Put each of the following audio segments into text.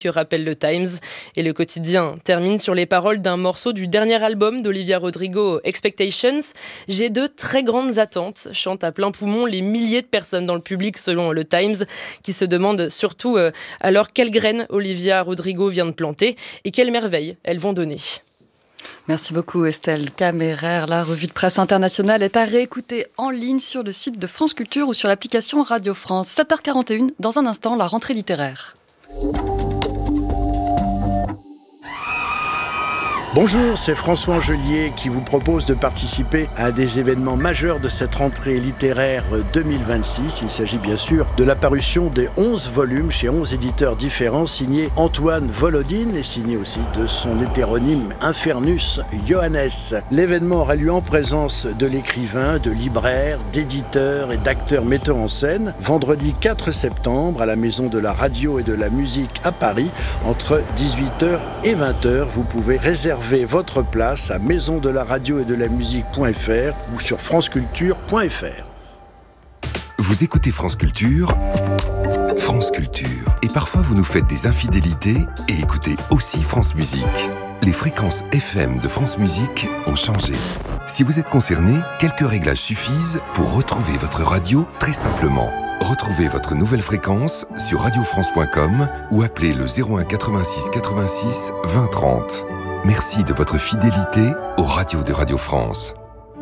que rappelle le Times. Et le quotidien termine sur les paroles d'un morceau du dernier album d'Olivia Rodrigo, Expectations. J'ai de très grandes attentes, chantent à plein poumon les milliers de personnes dans le public selon le Times, qui se demandent surtout alors quelles graines Olivia Rodrigo vient de planter et quelles merveilles elles vont donner. Merci beaucoup Estelle Caméraire. La revue de presse internationale est à réécouter en ligne sur le site de France Culture ou sur l'application Radio France. 7h41, dans un instant, la rentrée littéraire. Bonjour, c'est François Angelier qui vous propose de participer à un des événements majeurs de cette rentrée littéraire 2026. Il s'agit bien sûr de la parution des 11 volumes chez 11 éditeurs différents, signés Antoine Volodine et signé aussi de son hétéronyme Infernus Johannes. L'événement aura lieu en présence de l'écrivain, de libraires, d'éditeurs et d'acteurs metteurs en scène, vendredi 4 septembre à la Maison de la Radio et de la Musique à Paris, entre 18h et 20h. Vous pouvez réserver votre place à maisondelaradio-et-de-la-musique.fr ou sur franceculture.fr. Vous écoutez France Culture, France Culture. Et parfois vous nous faites des infidélités et écoutez aussi France Musique. Les fréquences FM de France Musique ont changé. Si vous êtes concerné, quelques réglages suffisent pour retrouver votre radio très simplement. Retrouvez votre nouvelle fréquence sur radiofrance.com ou appelez le 01 86 86 20 30. Merci de votre fidélité aux radios de Radio France.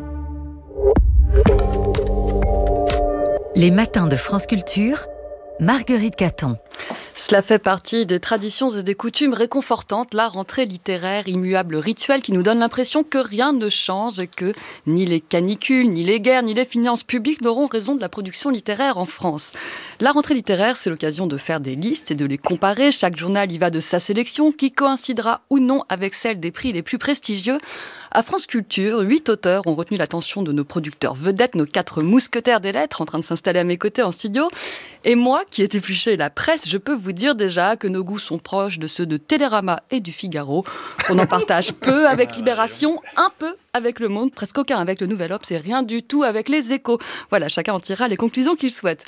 Les matins de France Culture, Marguerite Caton. Cela fait partie des traditions et des coutumes réconfortantes, la rentrée littéraire, immuable rituel qui nous donne l'impression que rien ne change et que ni les canicules, ni les guerres, ni les finances publiques n'auront raison de la production littéraire en France. La rentrée littéraire, c'est l'occasion de faire des listes et de les comparer. Chaque journal y va de sa sélection qui coïncidera ou non avec celle des prix les plus prestigieux. À France Culture, 8 auteurs ont retenu l'attention de nos producteurs vedettes, nos 4 mousquetaires des lettres en train de s'installer à mes côtés en studio. Et moi, qui ai épluché la presse, je peux vous dire déjà que nos goûts sont proches de ceux de Télérama et du Figaro, qu'on en partage peu avec Libération, un peu avec Le Monde, presque aucun avec le Nouvel Obs et rien du tout avec les Échos. Voilà, chacun en tirera les conclusions qu'il souhaite.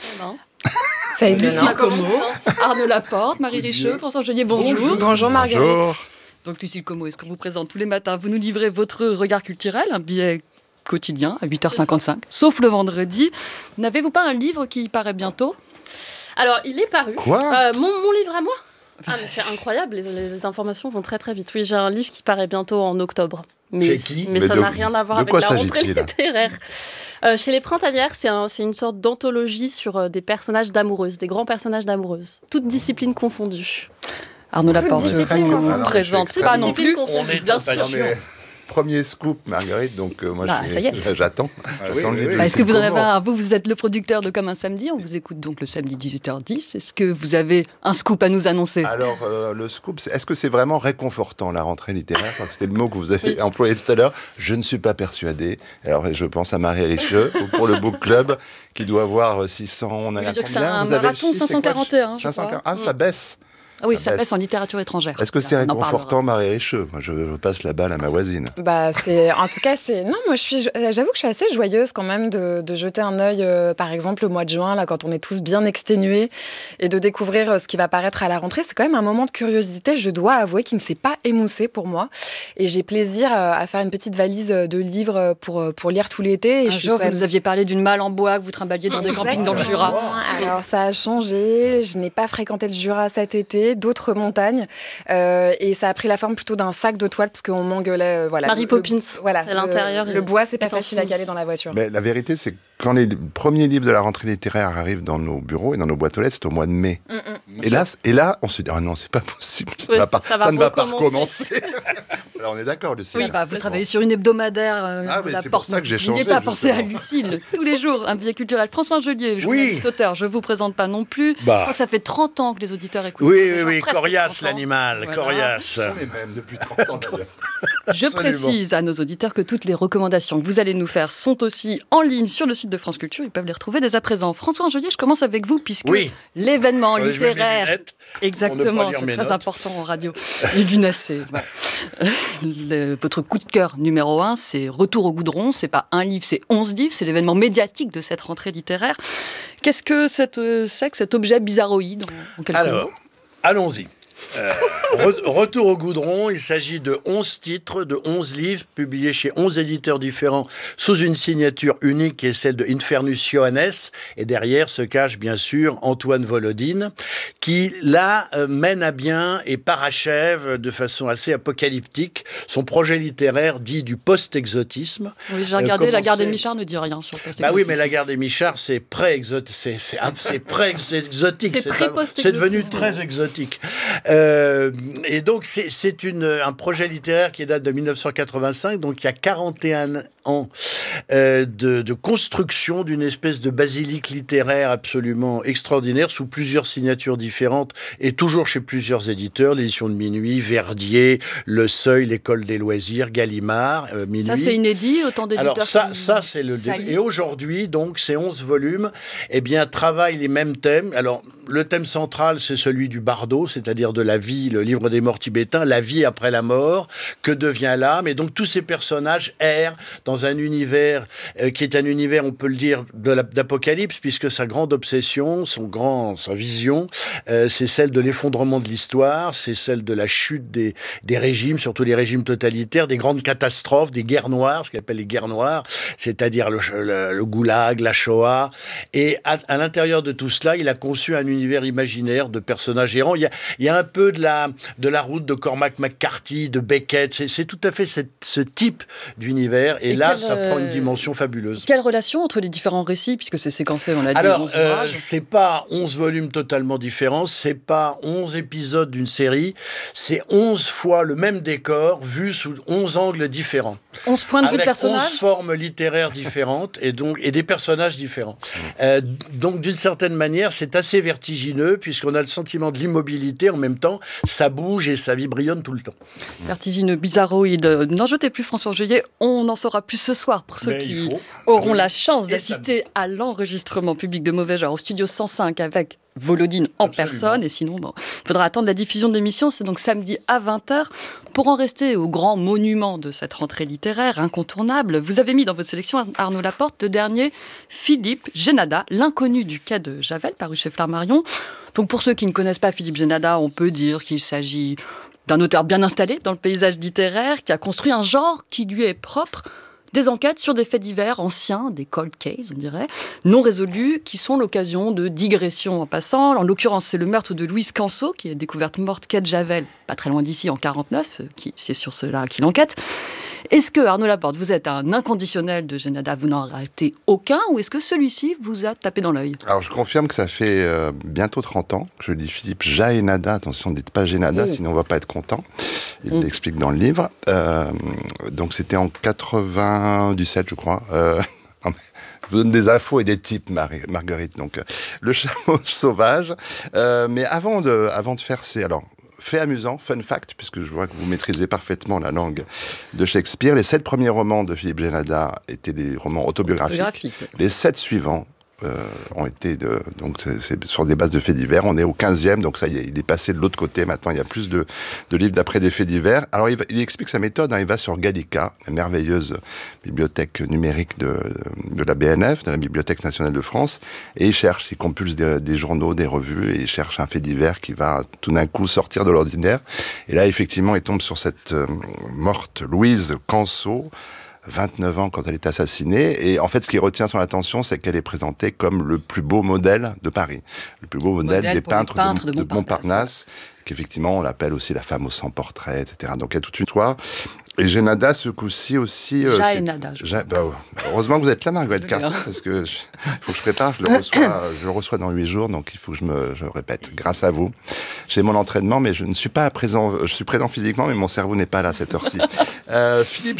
Ça est Lucille Como, Arnaud Laporte, Marie Richeux, François Angelier, bonjour. Bonjour Marguerite. Bonjour. Donc Lucille Como, est-ce qu'on vous présente tous les matins, vous nous livrez votre regard culturel, un billet quotidien à 8h55, sauf le vendredi. N'avez-vous pas un livre qui paraît bientôt ? Alors, il est paru. Quoi ? Mon livre à moi ? Ah, mais c'est incroyable, les informations vont très très vite. Oui, j'ai un livre qui paraît bientôt en octobre. Chez qui ? Mais ça n'a rien à voir avec la rentrée littéraire. Chez Les Printanières, c'est une sorte d'anthologie sur des personnages d'amoureuses, des grands personnages d'amoureuses, toutes disciplines confondues. Arnaud Laporte, je ne vous présente pas non plus. On est impatient. Premier scoop, Marguerite, donc moi j'attends. Est-ce que vous avez vous êtes le producteur de Comme un samedi, on vous écoute donc le samedi 18h10. Est-ce que vous avez un scoop à nous annoncer ? Alors, le scoop, est-ce que c'est vraiment réconfortant, la rentrée littéraire ? C'était le mot que vous avez employé tout à l'heure. Je ne suis pas persuadé. Alors, je pense à Marie Richeux, pour le Book Club, qui doit avoir 600... On a combien ? C'est un marathon 541, je crois. Ah, ça baisse. Ah oui, ça baisse en littérature étrangère. Est-ce que c'est réconfortant, Marie Richeux ? Moi, je passe la balle à ma voisine. En tout cas, non, moi, j'avoue que je suis assez joyeuse quand même de jeter un œil, par exemple, au mois de juin, là, quand on est tous bien exténués, et de découvrir ce qui va paraître à la rentrée. C'est quand même un moment de curiosité, je dois avouer, qui ne s'est pas émoussé pour moi. Et j'ai plaisir à faire une petite valise de livres pour lire tout l'été. Et vous nous aviez parlé d'une malle en bois que vous trimballiez dans des campings dans le Jura. Alors, ça a changé. Je n'ai pas fréquenté le Jura cet été. D'autres montagnes et ça a pris la forme plutôt d'un sac de toile parce qu'on m'engueulait Mary Poppins à l'intérieur le bois c'est pas facile à caler dans la voiture. Mais la vérité c'est que quand les premiers livres de la rentrée littéraire arrivent dans nos bureaux et dans nos boîtes aux lettres, c'est au mois de mai. Et là on se dit non, c'est pas possible, ça ne va pas recommencer. Alors on est d'accord, Lucille. Oui, vous travaillez sur une hebdomadaire. C'est pour ça que j'ai changé. Vous n'avez pas pensé à Lucille tous les jours, un billet culturel. François Angelier, journaliste auteur, je vous présente pas non plus. Je crois que ça fait 30 ans que les auditeurs écoutent. Oui, coriace l'animal, coriace. Même depuis 30 ans d'ailleurs. Je précise à nos auditeurs que toutes les recommandations que vous allez nous faire sont aussi en ligne sur le site de France Culture. Ils peuvent les retrouver dès à présent. François Angelier, je commence avec vous puisque l'événement littéraire... Exactement, c'est très important en radio. Les lunettes, c'est... Votre coup de cœur numéro 1, c'est Retour au goudron. C'est pas un livre, c'est 11 livres. C'est l'événement médiatique de cette rentrée littéraire. Qu'est-ce que c'est que cet objet bizarroïde en quelques mots ? Allons-y. Retour au goudron, il s'agit de 11 titres, de 11 livres publiés chez 11 éditeurs différents sous une signature unique qui est celle de Infernus Johannes. Et derrière se cache bien sûr Antoine Volodine qui là mène à bien et parachève de façon assez apocalyptique son projet littéraire dit du post-exotisme. Oui, j'ai regardé, la Gare des Michards ne dit rien sur le post-exotisme. Bah oui, mais la Gare des Michards c'est pré-exotique, c'est devenu très exotique. Et donc, c'est un projet littéraire qui date de 1985, donc il y a 41 ans de construction d'une espèce de basilique littéraire absolument extraordinaire, sous plusieurs signatures différentes, et toujours chez plusieurs éditeurs, l'édition de Minuit, Verdier, Le Seuil, l'École des Loisirs, Gallimard, Minuit. Ça, c'est inédit, autant d'éditeurs. Alors ça c'est le début. Et aujourd'hui, donc, ces 11 volumes, travaillent les mêmes thèmes. Alors, le thème central, c'est celui du bardo, c'est-à-dire de la vie, le livre des morts tibétains, la vie après la mort, que devient l'âme. Et donc tous ces personnages errent dans un univers qui est un univers, on peut le dire, d'apocalypse, puisque sa grande obsession, sa vision, c'est celle de l'effondrement de l'histoire, c'est celle de la chute des régimes, surtout les régimes totalitaires, des grandes catastrophes, des guerres noires, ce qu'on appelle les guerres noires, c'est-à-dire le goulag, la Shoah. Et à l'intérieur de tout cela, il a conçu un univers imaginaire de personnages errants. Il y a un peu de la route de Cormac McCarthy, de Beckett. C'est tout à fait ce type d'univers. Et là, ça prend une dimension fabuleuse. Quelle relation entre les différents récits, puisque c'est séquencé, on l'a dit, alors, 11 ouvrages. C'est pas 11 volumes totalement différents, c'est pas 11 épisodes d'une série, c'est 11 fois le même décor, vu sous 11 angles différents. 11 points de vue de personnages. Avec 11 formes littéraires différentes et des personnages différents. Donc, d'une certaine manière, c'est assez vertigineux, puisqu'on a le sentiment de l'immobilité, en même temps, ça bouge et ça vibrionne tout le temps. Vertigineux, bizarroïde. N'en jetez plus, François Angelier, on en saura plus ce soir pour ceux qui auront la chance d'assister à l'enregistrement public de Mauvais Genre au Studio 105 avec Volodine en personne, et sinon, il faudra attendre la diffusion de l'émission, c'est donc samedi à 20h. Pour en rester au grand monument de cette rentrée littéraire incontournable, vous avez mis dans votre sélection, Arnaud Laporte, le dernier, Philippe Génada, l'inconnu du quai de Javel, paru chez Flammarion. Donc pour ceux qui ne connaissent pas Philippe Génada, on peut dire qu'il s'agit d'un auteur bien installé dans le paysage littéraire, qui a construit un genre qui lui est propre, des enquêtes sur des faits divers anciens, des cold cases, on dirait, non résolus, qui sont l'occasion de digressions en passant. En l'occurrence, c'est le meurtre de Louise Canso, qui est découverte morte quai de Javel, pas très loin d'ici, en 1949, c'est sur cela qu'il enquête. Est-ce que, Arnaud Laporte, vous êtes un inconditionnel de Génada, vous n'en ratez aucun, ou est-ce que celui-ci vous a tapé dans l'œil ? Alors, je confirme que ça fait bientôt 30 ans que je lis Philippe Jaénada. Attention, ne dites pas Génada, sinon on ne va pas être content. Il l'explique dans le livre. Donc, c'était en 97, je crois. Je vous donne des infos et des tips, Marguerite. Donc, le chameau sauvage. Mais avant de faire ces... Alors, fait amusant, fun fact, puisque je vois que vous maîtrisez parfaitement la langue de Shakespeare. Les 7 premiers romans de Philippe Génada étaient des romans autobiographiques. Les 7 suivants ont été donc c'est sur des bases de faits divers. On est au 15e, donc ça y est, il est passé de l'autre côté. Maintenant, il y a plus de livres d'après des faits divers. Alors, il explique sa méthode. Il va sur Gallica, la merveilleuse bibliothèque numérique de la BNF, de la Bibliothèque nationale de France, et il compulse des journaux, des revues, et il cherche un fait divers qui va tout d'un coup sortir de l'ordinaire. Et là, effectivement, il tombe sur cette morte Louise Canso, 29 ans quand elle est assassinée, et en fait ce qui retient son attention, c'est qu'elle est présentée comme le plus beau modèle de Paris, le plus beau modèle des peintres de Montparnasse, qu'effectivement on l'appelle aussi la femme au sans portrait, etc. Donc il y a toute une histoire. Et Génada, ce coup-ci aussi... Jaénada. Heureusement que vous êtes là, Marguerite Carton, parce que il faut que je prépare, je le reçois dans 8 jours, donc il faut que je répète, grâce à vous. J'ai mon entraînement, mais je ne suis pas présent, je suis présent physiquement, mais mon cerveau n'est pas là à cette heure-ci. Philippe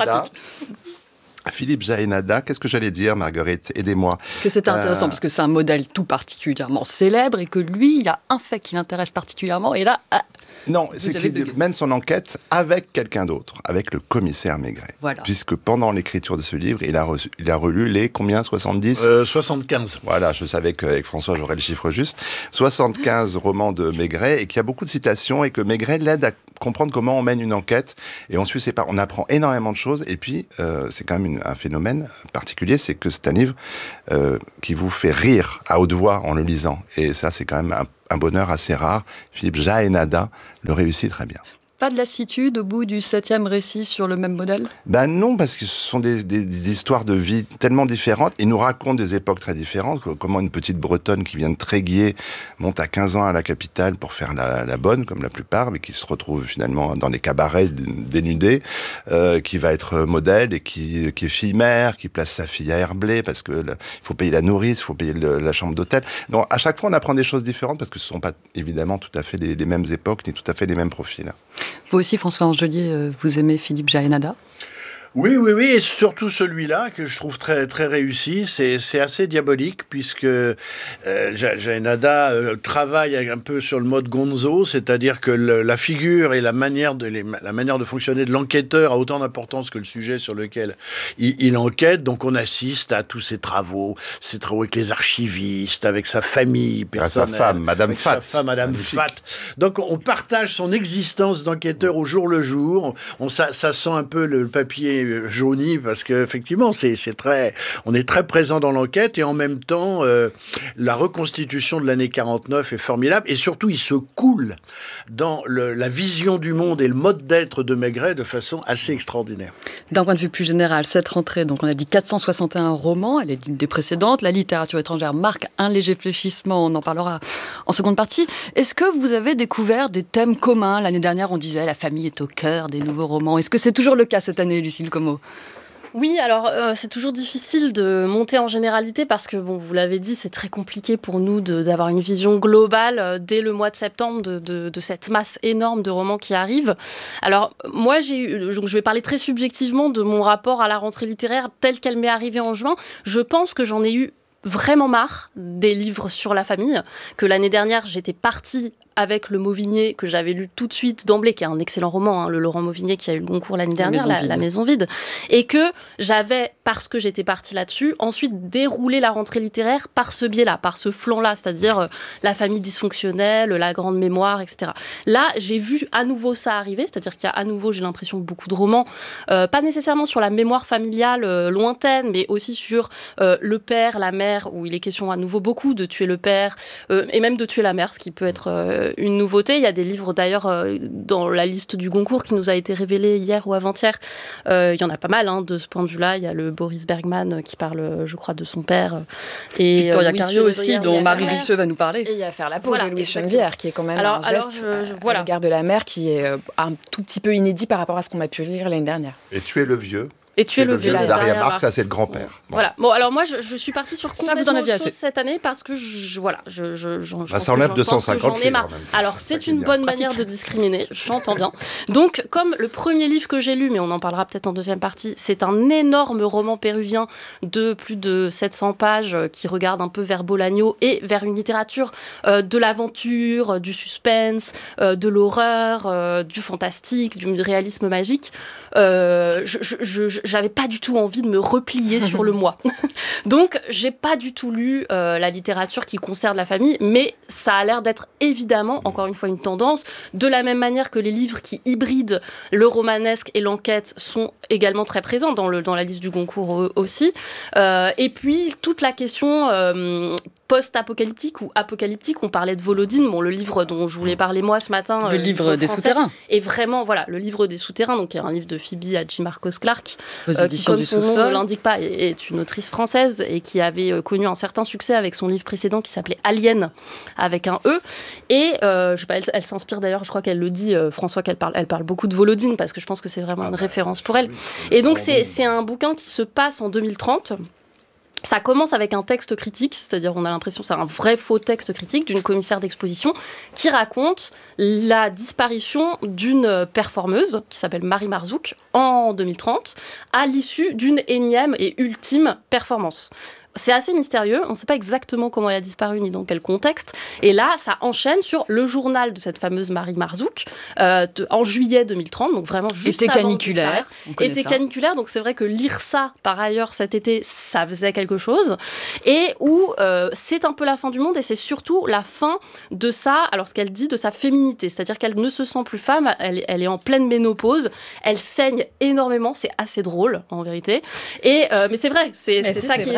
Jaénada, qu'est-ce que j'allais dire, Marguerite ? Aidez-moi. Que c'est intéressant, parce que c'est un modèle tout particulièrement célèbre, et que lui, il y a un fait qui l'intéresse particulièrement, et là... Non, c'est qu'il mène son enquête avec quelqu'un d'autre, avec le commissaire Maigret. Voilà. Puisque pendant l'écriture de ce livre, il a relu les combien, 70 75. Voilà, je savais qu'avec François, j'aurais le chiffre juste. 75 romans de Maigret, et qu'il y a beaucoup de citations, et que Maigret l'aide à comprendre comment on mène une enquête. Et ensuite, on apprend énormément de choses. Et puis, c'est quand même un phénomène particulier, c'est que c'est un livre qui vous fait rire à haute voix en le lisant. Et ça, c'est quand même un bonheur assez rare. Philippe Jaénada le réussit très bien. Pas de lassitude au bout du 7e récit sur le même modèle ? Non, parce que ce sont des histoires de vie tellement différentes. Ils nous racontent des époques très différentes. Comment une petite Bretonne qui vient de Tréguier monte à 15 ans à la capitale pour faire la bonne, comme la plupart, mais qui se retrouve finalement dans des cabarets dénudés, qui va être modèle et qui est fille-mère, qui place sa fille à Herblay parce que il faut payer la nourrice, il faut payer la chambre d'hôtel. Donc à chaque fois, on apprend des choses différentes parce que ce ne sont pas évidemment tout à fait les mêmes époques ni tout à fait les mêmes profils. Vous aussi, François Angelier, vous aimez Philippe Jaénada ? Oui, et surtout celui-là que je trouve très, très réussi, c'est assez diabolique puisque Jaénada travaille un peu sur le mode Gonzo, c'est-à-dire que la figure et la manière de fonctionner de l'enquêteur a autant d'importance que le sujet sur lequel il enquête, donc on assiste à tous ses travaux avec les archivistes, avec sa famille personnelle, sa femme, Madame Fat. Donc on partage son existence d'enquêteur au jour le jour, ça sent un peu le papier jauni parce qu'effectivement on est très présent dans l'enquête et en même temps la reconstitution de l'année 49 est formidable et surtout il se coule dans la vision du monde et le mode d'être de Maigret de façon assez extraordinaire. D'un point de vue plus général, cette rentrée, donc on a dit 461 romans, elle est digne des précédentes, la littérature étrangère marque un léger fléchissement, on en parlera en seconde partie. Est-ce que vous avez découvert des thèmes communs ? L'année dernière on disait la famille est au cœur des nouveaux romans, est-ce que c'est toujours le cas cette année, Lucille Como ? Oui, alors c'est toujours difficile de monter en généralité parce que, vous l'avez dit, c'est très compliqué pour nous d'avoir une vision globale dès le mois de septembre de cette masse énorme de romans qui arrivent. Alors, moi, je vais parler très subjectivement de mon rapport à la rentrée littéraire telle qu'elle m'est arrivée en juin. Je pense que j'en ai eu vraiment marre des livres sur la famille, que l'année dernière, j'étais partie avec Le Mauvigné, que j'avais lu tout de suite d'emblée, qui est un excellent roman, le Laurent Mauvigné, qui a eu le Goncourt l'année dernière, La Maison Vide, et que j'avais, parce que j'étais partie là-dessus, ensuite déroulé la rentrée littéraire par ce biais-là, par ce flanc-là, c'est-à-dire la famille dysfonctionnelle, la grande mémoire, etc. Là, j'ai vu à nouveau ça arriver, c'est-à-dire qu'il y a à nouveau, j'ai l'impression, beaucoup de romans, pas nécessairement sur la mémoire familiale lointaine, mais aussi sur le père, la mère, où il est question à nouveau beaucoup de tuer le père, et même de tuer la mère, ce qui peut être une nouveauté. Il y a des livres d'ailleurs dans la liste du Goncourt qui nous a été révélée hier ou avant-hier. Il y en a pas mal de ce point de vue-là. Il y a le Boris Bergman qui parle, je crois, de son père. Et Victoria Cario aussi, dont Marie Richeux va nous parler. Et il y a Faire la peau de Louise Chenevière, qui est quand même un geste à l'égard de la mère qui est un tout petit peu inédit par rapport à ce qu'on a pu lire l'année dernière. Et Tuer le vieux. Et Tuer le vieux Daria Marx, ça c'est le grand-père. Bon. Voilà. Bon, alors moi je suis partie sur complètement autre chose cette année parce que ça enlève 250 livres. Alors c'est une bonne manière de discriminer, j'entends bien. Donc comme le premier livre que j'ai lu, mais on en parlera peut-être en deuxième partie, c'est un énorme roman péruvien de plus de 700 pages qui regarde un peu vers Bolaño et vers une littérature de l'aventure, du suspense, de l'horreur, du fantastique, du réalisme magique. J'avais pas du tout envie de me replier sur le moi. Donc, j'ai pas du tout lu la littérature qui concerne la famille, mais ça a l'air d'être évidemment, encore une fois, une tendance, de la même manière que les livres qui hybrident le romanesque et l'enquête sont également très présents dans la liste du Goncourt aussi. Et puis, toute la question post-apocalyptique ou apocalyptique, on parlait de Volodine, le livre dont je voulais parler moi ce matin. Le livre des souterrains. Et vraiment, le livre des souterrains, donc qui est un livre de Phoebe Hadjimarkos-Clarke, qui, comme son nom ne l'indique pas, est une autrice française et qui avait connu un certain succès avec son livre précédent qui s'appelait Alien, avec un E. Et elle s'inspire d'ailleurs, je crois qu'elle le dit, François, elle parle beaucoup de Volodine, parce que je pense que c'est vraiment une référence pour elle. Et donc c'est un bouquin qui se passe en 2030. Ça commence avec un texte critique, c'est-à-dire on a l'impression que c'est un vrai faux texte critique d'une commissaire d'exposition qui raconte la disparition d'une performeuse qui s'appelle Marie Marzouk en 2030 à l'issue d'une énième et ultime performance. C'est assez mystérieux, on ne sait pas exactement comment elle a disparu ni dans quel contexte. Et là, ça enchaîne sur le journal de cette fameuse Marie Marzouk en juillet 2030, donc vraiment juste avant caniculaire. Été caniculaire, donc c'est vrai que lire ça, par ailleurs, cet été, ça faisait quelque chose. Et où c'est un peu la fin du monde et c'est surtout la fin de ce qu'elle dit de sa féminité. C'est-à-dire qu'elle ne se sent plus femme, elle est en pleine ménopause, elle saigne énormément, c'est assez drôle en vérité. Et, mais c'est vrai, c'est ça qui est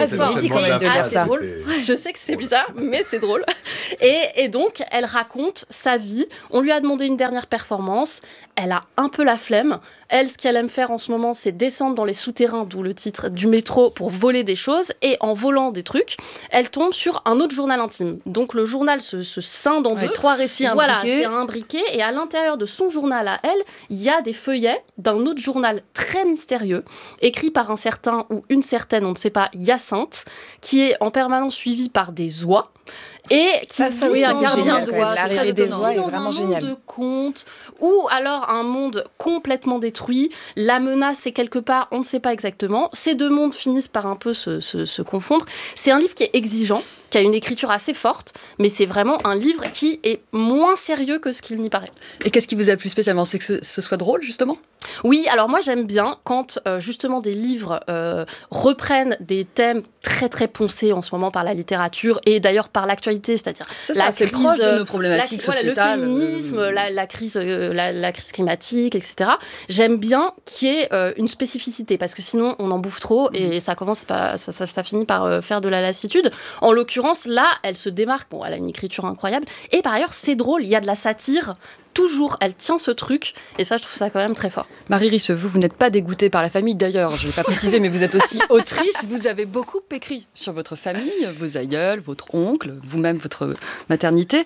très fort. C'est drôle. Je sais que c'est bizarre, mais c'est drôle. Et donc, elle raconte sa vie. On lui a demandé une dernière performance. Elle a un peu la flemme. Elle, ce qu'elle aime faire en ce moment, c'est descendre dans les souterrains, d'où le titre, du métro, pour voler des choses. Et en volant des trucs, elle tombe sur un autre journal intime. Donc, le journal se scinde en deux. Avec 3 récits imbriqués. Voilà, c'est imbriqué. Et à l'intérieur de son journal à elle, il y a des feuillets d'un autre journal très mystérieux, écrit par un certain ou une certaine, on ne sait pas, Hyacinthe, qui est en permanence suivi par des oies. Et qui vit un gardien d'oies, l'arrivée des oies est vraiment génial. Dans un monde de contes, ou alors un monde complètement détruit. La menace est quelque part, on ne sait pas exactement. Ces deux mondes finissent par un peu se confondre. C'est un livre qui est exigeant, qui a une écriture assez forte, mais c'est vraiment un livre qui est moins sérieux que ce qu'il n'y paraît. Et qu'est-ce qui vous a plu spécialement ? C'est que ce soit drôle, justement ? Oui, alors moi j'aime bien quand justement des livres reprennent des thèmes très très poncés en ce moment par la littérature et d'ailleurs par l'actualité, c'est-à-dire la crise, proche de nos problématiques sociétales, le féminisme, la crise climatique, etc. J'aime bien qu'il y ait une spécificité parce que sinon on en bouffe trop et ça finit par faire de la lassitude. En l'occurrence, là, elle se démarque. Bon, elle a une écriture incroyable et par ailleurs c'est drôle. Il y a de la satire. Toujours, elle tient ce truc, et ça, je trouve ça quand même très fort. Marie Richeux, vous n'êtes pas dégoûtée par la famille, d'ailleurs, je ne l'ai pas précisé, mais vous êtes aussi autrice, vous avez beaucoup écrit sur votre famille, vos aïeuls, votre oncle, vous-même, votre maternité.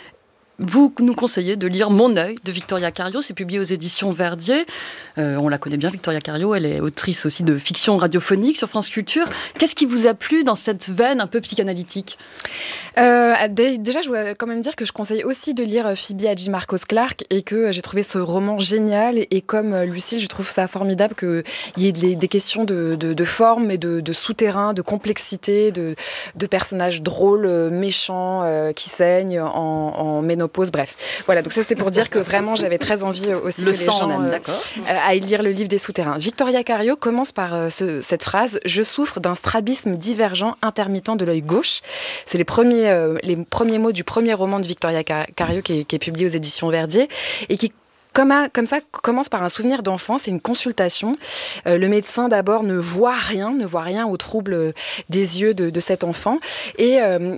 Vous nous conseillez de lire Mon œil de Victoria Cario, c'est publié aux éditions Verdier. On la connaît bien, Victoria Cario, elle est autrice aussi de fiction radiophonique sur France Culture. Qu'est-ce qui vous a plu dans cette veine un peu psychanalytique ? Déjà, je voulais quand même dire que je conseille aussi de lire Phoebe Hadjimarkos-Clarke et que j'ai trouvé ce roman génial. Et comme Lucille, je trouve ça formidable qu'il y ait des questions de forme et de souterrain, de complexité, de personnages drôles, méchants, qui saignent en ménopause. Bref, voilà, donc ça c'était pour dire que vraiment j'avais très envie aussi que les gens aillent lire le livre des souterrains. Victoria Cario commence par cette phrase « Je souffre d'un strabisme divergent intermittent de l'œil gauche ». C'est les premiers mots du premier roman de Victoria Cario qui est publié aux éditions Verdier et qui comme ça, commence par un souvenir d'enfance et une consultation. Le médecin, d'abord, ne voit rien aux troubles des yeux de cet enfant. Et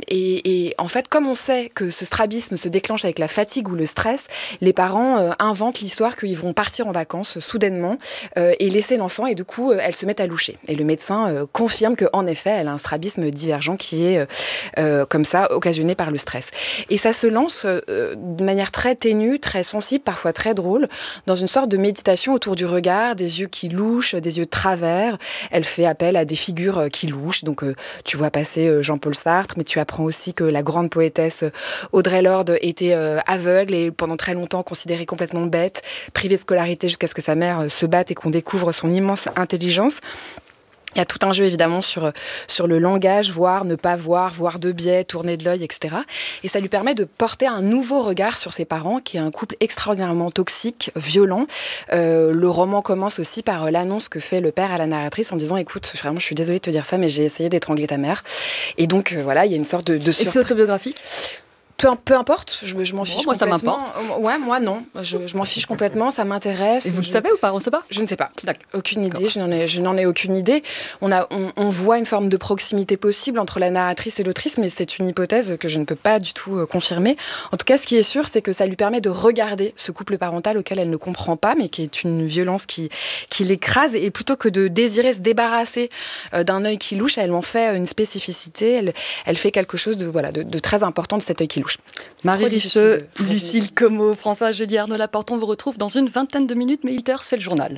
en fait, comme on sait que ce strabisme se déclenche avec la fatigue ou le stress, les parents inventent l'histoire qu'ils vont partir en vacances soudainement et laisser l'enfant. Et du coup, elle se met à loucher. Et le médecin confirme qu'en effet, elle a un strabisme divergent qui est comme ça, occasionné par le stress. Et ça se lance de manière très ténue, très sensible, parfois très drôle, dans une sorte de méditation autour du regard, des yeux qui louchent, des yeux de travers. Elle fait appel à des figures qui louchent. Donc, tu vois passer Jean-Paul Sartre, mais tu apprends aussi que la grande poétesse Audre Lorde était aveugle et pendant très longtemps considérée complètement bête, privée de scolarité jusqu'à ce que sa mère se batte et qu'on découvre son immense intelligence. Il y a tout un jeu évidemment sur le langage, voir, ne pas voir, voir de biais, tourner de l'œil, etc. Et ça lui permet de porter un nouveau regard sur ses parents, qui est un couple extraordinairement toxique, violent. Le roman commence aussi par l'annonce que fait le père à la narratrice en disant « Écoute, vraiment, je suis désolée de te dire ça, mais j'ai essayé d'étrangler ta mère. » Et donc, voilà, il y a une sorte de surprise. Et c'est autobiographique ? Peu importe, je m'en fiche moi, complètement. Ça m'importe. Ouais, moi non, je m'en fiche complètement, ça m'intéresse. Et vous le savez ou pas ? On ne sait pas ? Je ne sais pas. Aucune idée, je n'en ai aucune idée. On voit une forme de proximité possible entre la narratrice et l'autrice, mais c'est une hypothèse que je ne peux pas du tout confirmer. En tout cas, ce qui est sûr, c'est que ça lui permet de regarder ce couple parental auquel elle ne comprend pas, mais qui est une violence qui l'écrase. Et plutôt que de désirer se débarrasser d'un œil qui louche, elle en fait une spécificité. Elle fait quelque chose de très important de cet œil qui louche. Marie Richeux, Lucille Como, François Gélier, Arnaud Laporte, on vous retrouve dans une vingtaine de minutes, mais 8h, c'est le journal.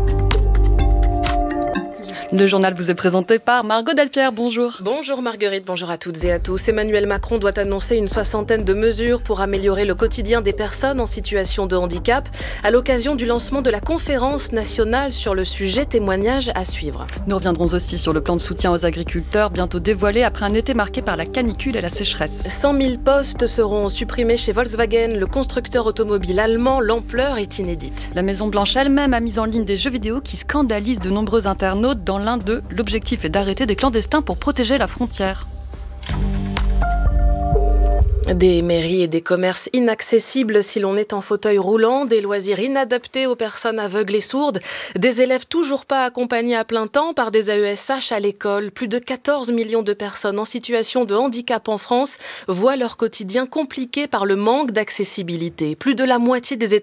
Le journal vous est présenté par Margot Delpierre, bonjour. Bonjour Marguerite, bonjour à toutes et à tous. Emmanuel Macron doit annoncer une 60aine de mesures pour améliorer le quotidien des personnes en situation de handicap à l'occasion du lancement de la conférence nationale sur le sujet, témoignage à suivre. Nous reviendrons aussi sur le plan de soutien aux agriculteurs, bientôt dévoilé après un été marqué par la canicule et la sécheresse. 100 000 postes seront supprimés chez Volkswagen, le constructeur automobile allemand. L'ampleur est inédite. La Maison Blanche elle-même a mis en ligne des jeux vidéo qui scandalisent de nombreux internautes. Dans l'un d'eux, l'objectif est d'arrêter des clandestins pour protéger la frontière. Des mairies et des commerces inaccessibles si l'on est en fauteuil roulant, des loisirs inadaptés aux personnes aveugles et sourdes, des élèves toujours pas accompagnés à plein temps par des AESH à l'école. Plus de 14 millions de personnes en situation de handicap en France voient leur quotidien compliqué par le manque d'accessibilité. Plus de la moitié des